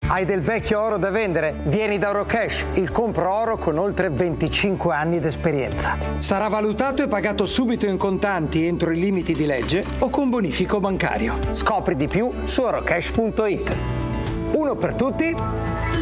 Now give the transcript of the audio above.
Hai del vecchio oro da vendere? Vieni da Orocash, il compro oro con oltre 25 anni d'esperienza. Sarà valutato e pagato subito in contanti entro i limiti di legge o con bonifico bancario. Scopri di più su orocash.it. Uno per tutti